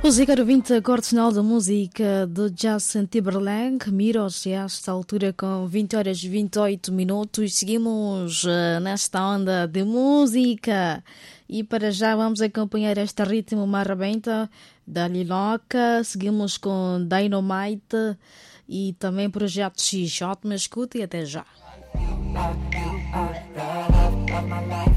Música do 20 corte da música de Justin Timberlake, Miros, e a esta altura com 20 horas e 28 minutos. Seguimos nesta onda de música e para já vamos acompanhar este ritmo marrabenta da Liloca. Seguimos com Dynamite e também Projeto X-Shot. Me escute e até já.